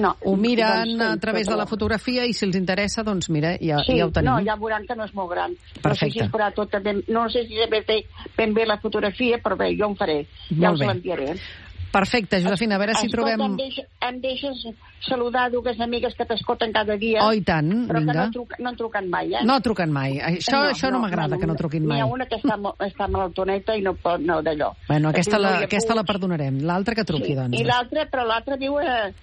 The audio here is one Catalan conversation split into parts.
ho miren a través de la fotografia i si els interessa, doncs mira, ja ho tenim. No, ja veuran que no és molt gran. Perfecte. No sé si ben bé la fotografia, però bé, jo em faré. Ja us l'enviaré. Perfecte, Josefina, a veure si trobem... Em deixes saludar dues amigues que t'escolten cada dia. Oh, i tant, però vinga. Que no han trucat mai, eh? No truquen mai. Això no m'agrada, que no truquin mai. N'hi ha una que està malaltoneta i no pot, no, d'allò. Bueno, aquesta la perdonarem. L'altra que truqui, doncs. I l'altra viu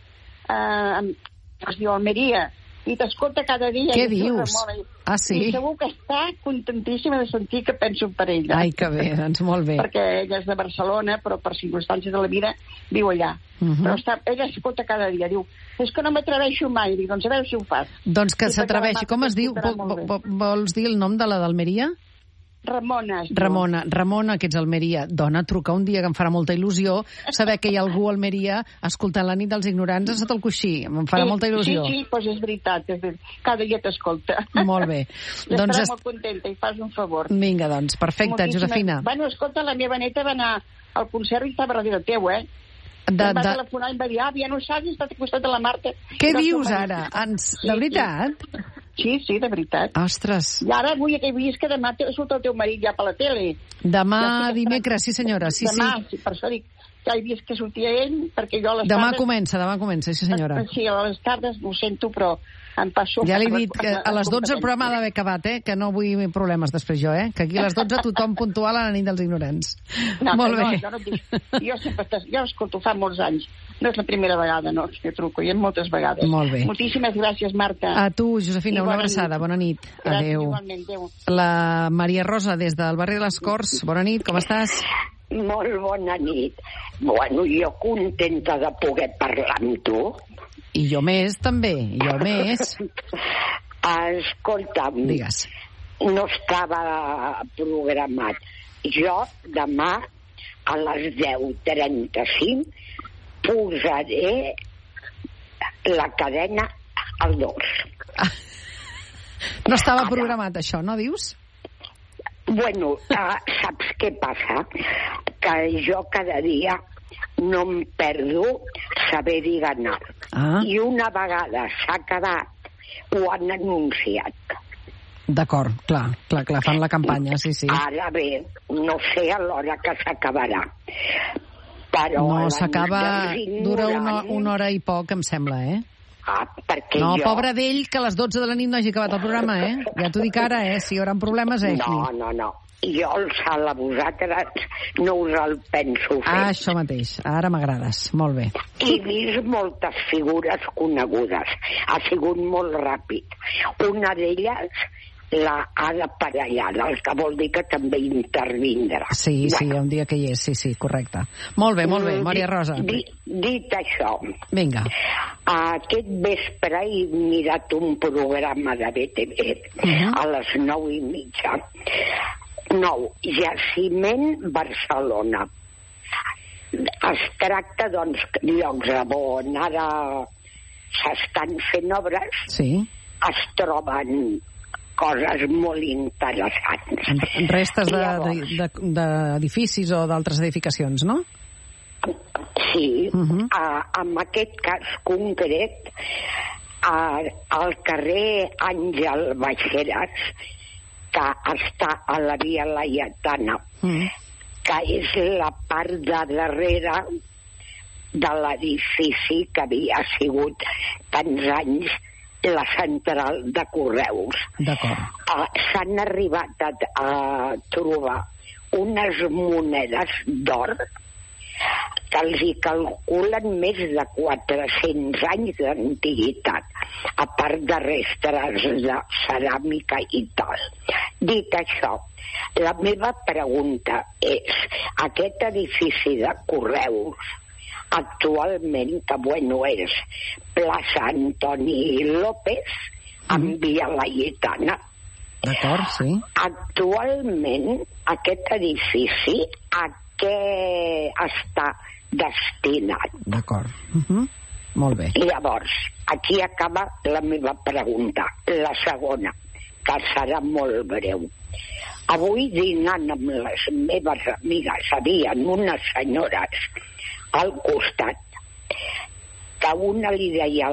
es diu Almeria, i t'escolta cada dia. Què dius? Ah, sí? I segur que està contentíssima de sentir que penso per ella. Ai, que bé, doncs molt bé. Perquè ella és de Barcelona, però per circumstàncies de la vida viu allà. Però ella escolta cada dia, diu, és que no m'atreveixo mai. Dic, doncs a veure si ho fas. Doncs que s'atreveixi. Com es diu? Vols dir el nom de la d'Almeria? Ramona, que ets Almeria. Dona, truca un dia, que em farà molta il·lusió saber que hi ha algú a Almeria escoltant la nit dels ignorants sota el coixí. Em farà molta il·lusió. Sí, doncs és veritat. Cada dia t'escolta. Molt bé. Estarà molt contenta i fas un favor. Vinga, doncs, perfecte, Josefina. Bueno, escolta, la meva neta va anar al concert i estava darrere teu, eh? Em va telefonar i em va dir, ja no saps, he estat al costat de la Marta. Què dius ara? De veritat? Sí, de veritat. Ostres. I ara vull que vist que demà surt el teu marit ja per la tele. Demà dimecres, sí senyora. Demà, per això dic, ja he vist que sortia ell, perquè jo a les demà tardes... Demà comença, sí senyora. Sí, a les tardes ho sento, però em passo... Ja li he dit que a les 12 el programa ha d'haver acabat, que no vull problemes després jo, que aquí a les 12 tothom puntual a la nit dels ignorants. Molt bé. Jo no et dic. Jo escolto fa molts anys. No és la primera vegada, no, que truco, hi ha moltes vegades. Molt bé. Moltíssimes gràcies, Marta. A tu, Josefina, una abraçada. Bona nit. Adéu. Igualment, adéu. La Maria Rosa, des del barri de les Corts. Bona nit, com estàs? Molt bona nit. Bueno, jo contenta de poder parlar amb tu. I jo més, també. Jo més. Escolta'm. Digues. No estava programat. Jo demà a les 10:35 posaré la cadena al 2. No estava programat això, no dius? Bueno, saps què passa? Que jo cada dia no em perdo saber dir ganar. I una vegada s'ha acabat, ho han anunciat. D'acord, clar, fan la campanya, sí. Ara bé, no sé a l'hora que s'acabarà. Però no, s'acaba... Dura una hora i poc, em sembla, perquè no, pobre d'ell, que a les 12 de la nit no hagi acabat el programa, Ja t'ho dic ara, si hi haurà problemes, No. Jo el salt a vosaltres no us el penso fer. Això mateix. Ara m'agrades. Molt bé. He vist moltes figures conegudes. Ha sigut molt ràpid. Una d'elles la Ada Parellada, el que vol dir que també intervindrà. Sí, un dia que hi és, sí, correcte. Molt bé, Maria Rosa. Dit això, vinga. Aquest vespre he mirat un programa de BTV a les 9:30. 9, Jaciment, Barcelona. Es tracta, doncs, llocs on ara s'estan fent obres, es troben coses molt interessants. Restes d'edificis o d'altres edificacions, no? Sí, en aquest cas concret, al carrer Àngel Baixeras, que està a la Via Laietana, que és la part de darrere de l'edifici que havia sigut tants anys la central de correus. D'acord. S'han arribat a trobar unes monedes d'or que els hi calculen més de 400 anys d'antiguitat, a part de restes de ceràmica i tal. Dit això, la meva pregunta és, aquest edifici de correus actualment, que és plaça Antoni López, en Via Laietana. D'acord, sí. Actualment, aquest edifici a què està destinat? D'acord. Molt bé. Llavors, aquí acaba la meva pregunta. La segona, que serà molt breu. Avui dinant amb les meves amigues havien unes senyores al costat que una li deia